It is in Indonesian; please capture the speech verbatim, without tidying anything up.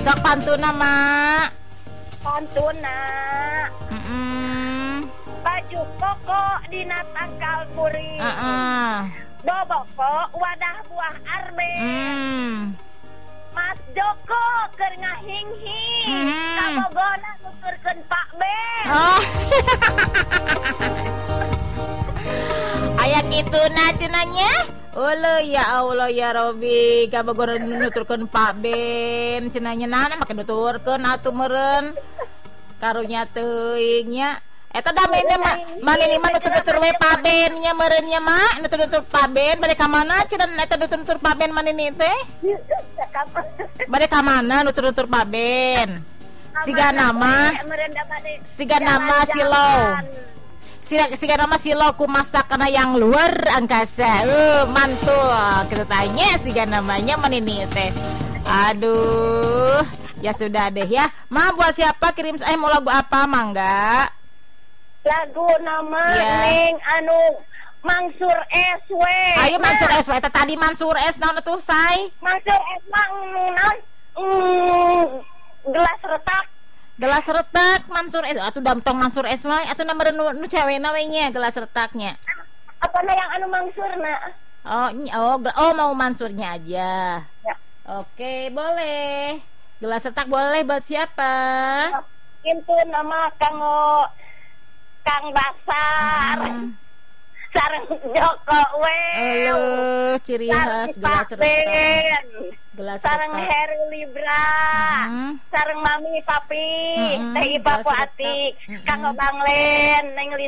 Sok pantuna mak. Pantuna. Mm-mm. Baju koko dina tangkal puri. Uh-uh. Boboko wadah buah arbe. Mm. Mas Joko keur ngahing-hing. Hmm. Kabogona nuturkeun Pak Ben. Oh. Aya kituna cenanya. Uluh ya Allah ya Robi, kabogor nuturkeun Pak Ben cenanya nana make nuturkeun atuh meureun. Karunya teuing nya. Eta da mene mah maneh mah nutur-nutur we Pak Ben nya meureun nya mak, nutur-nutur Pak Ben bade ka mana cenah eta nutur-nutur Pak Ben maneh teh? Bade ka mana nutur-nutur Pak Ben? Siga nama Siga nama Silau. Siga siga nama Silau ku mastakana yang luar angkasa. Uh, mantul. Kita tanya siga namanya maneh teh. Aduh, ya sudah deh ya. Ma buat siapa kirim eh mau lagu apa mangga? Lagu nama Ya. Neng anu Mansur S W. Ayo Mansur S W. Eta tadi Mansur S naon tuh say? Mansur S mang naon? Mm, gelas retak. Gelas retak Mansur S. Atuh damtong Mansur S W. Atuh nama nu, nu cewekna we nya gelas retaknya. Apa na yang anu Mansurna? Oh, ny- oh, ge- oh mau Mansurnya aja. Ya. Oke, boleh. Gelas retak boleh buat siapa? Itu nama Kanggo Kang Basar. Hmm. Sareng Joko we. Aduh, ciri khas gelas retak. Gelas Sareng retak. Heru Libra. Hmm. Sareng Mami Papi. Hmm, Teh gelas Papu retak. Atik. Hmm. Kanggo Bang Len, Neng